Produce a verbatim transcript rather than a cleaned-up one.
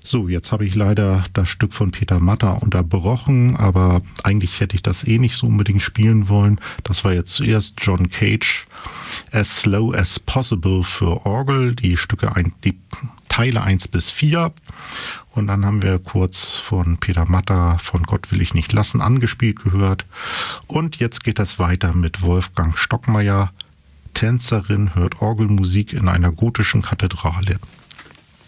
So, jetzt habe ich leider das Stück von Peter Matter unterbrochen, aber eigentlich hätte ich das eh nicht so unbedingt spielen wollen. Das war jetzt zuerst John Cage, As Slow as Possible für Orgel, die Stücke, ein, die Teile eins bis vier. Und dann haben wir kurz von Peter Matter von Gott will ich nicht lassen angespielt gehört. Und jetzt geht es weiter mit Wolfgang Stockmeier. Tänzerin hört Orgelmusik in einer gotischen Kathedrale.